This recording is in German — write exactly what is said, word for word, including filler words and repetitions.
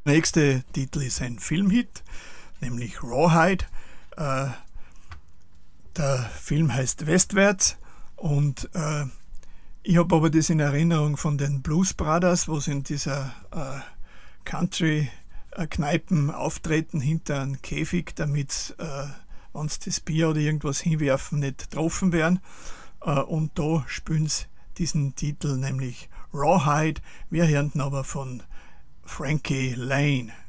Der nächste Titel ist ein Filmhit, nämlich Rawhide. Äh, der Film heißt Westwärts und äh, ich habe aber das in Erinnerung von den Blues Brothers, wo sie in dieser äh, Country-Kneipen auftreten hinter einem Käfig, damit, äh, wenn sie das Bier oder irgendwas hinwerfen, nicht getroffen werden. Äh, und da spielen sie diesen Titel, nämlich Rawhide. Wir hören aber von Frankie Lane.